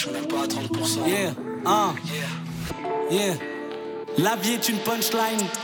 suis même pas à 30%. Yeah, yeah. La vie est une punchline.